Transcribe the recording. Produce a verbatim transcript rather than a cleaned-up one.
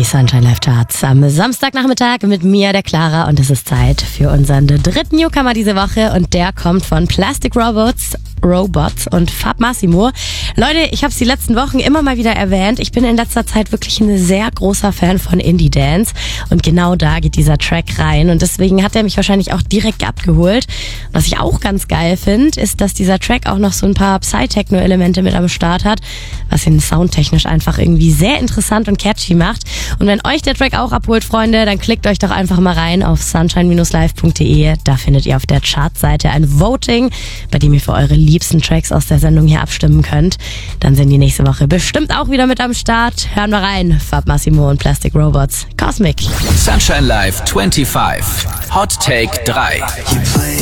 Die Sunshine Live Charts am Samstagnachmittag mit mir, der Clara, und es ist Zeit für unseren dritten Newcomer diese Woche und der kommt von Plastic Robots, Robots und Fab Massimo. Leute, ich habe es die letzten Wochen immer mal wieder erwähnt. Ich bin in letzter Zeit wirklich ein sehr großer Fan von Indie Dance und genau da geht dieser Track rein und deswegen hat er mich wahrscheinlich auch direkt abgeholt. Was ich auch ganz geil finde, ist, dass dieser Track auch noch so ein paar Psy-Techno-Elemente mit am Start hat, was ihn soundtechnisch einfach irgendwie sehr interessant und catchy macht. Und wenn euch der Track auch abholt, Freunde, dann klickt euch doch einfach mal rein auf sunshine dash live punkt de. Da findet ihr auf der Chartseite ein Voting, bei dem ihr für eure liebsten Tracks aus der Sendung hier abstimmen könnt. Dann sind die nächste Woche bestimmt auch wieder mit am Start. Hören wir rein. Fab Massimo und Plastic Robots. Cosmic. Sunshine Live fünfundzwanzig. Hot Take drei.